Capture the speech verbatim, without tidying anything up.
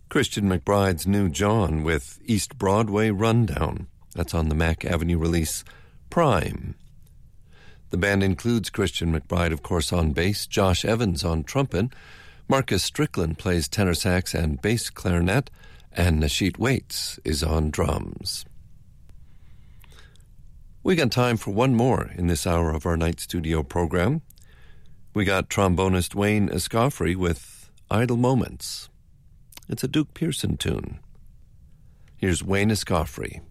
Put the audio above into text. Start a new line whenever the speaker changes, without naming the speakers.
Christian McBride's New John with East Broadway Rundown. That's on the Mack Avenue release Prime. The band includes Christian McBride, of course, on bass, Josh Evans on trumpet, Marcus Strickland plays tenor sax and bass clarinet, and Nasheet Waits is on drums. We got time for one more in this hour of our night studio program. We got trombonist Wayne Escoffery with Idle Moments. It's a Duke Pearson tune. Here's Wayne Escoffery.